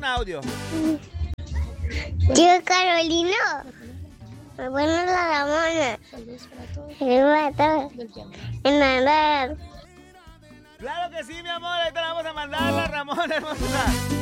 audio. Tío Carolino. Bueno, la Ramona. Saludos para todos. En Navidad. Claro que sí, mi amor. Ahorita la vamos a mandar la Ramona hermosa.